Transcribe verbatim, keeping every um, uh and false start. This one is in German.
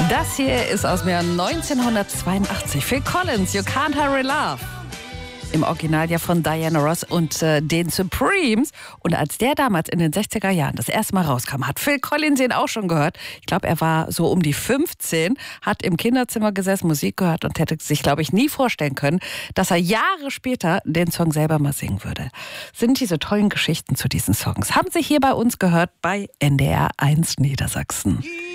Das hier ist aus dem Jahr neunzehnhundertzweiundachtzig. Phil Collins, You Can't Hurry Love. Im Original ja von Diana Ross und äh, den Supremes. Und als der damals in den sechziger Jahren das erste Mal rauskam, hat Phil Collins ihn auch schon gehört. Ich glaube, er war so um die fünfzehn, hat im Kinderzimmer gesessen, Musik gehört und hätte sich, glaube ich, nie vorstellen können, dass er Jahre später den Song selber mal singen würde. Sind diese tollen Geschichten zu diesen Songs. Haben Sie hier bei uns gehört bei N D R eins Niedersachsen.